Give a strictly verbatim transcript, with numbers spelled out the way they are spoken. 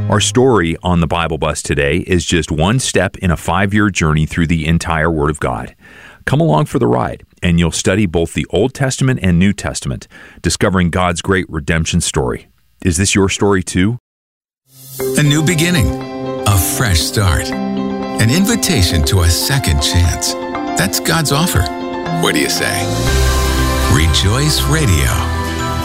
Our story on the Bible Bus today is just one step in a five-year journey through the entire Word of God. Come along for the ride, and you'll study both the Old Testament and New Testament, discovering God's great redemption story. Is this your story too? A new beginning, a fresh start, an invitation to a second chance. That's God's offer. What do you say? Rejoice Radio.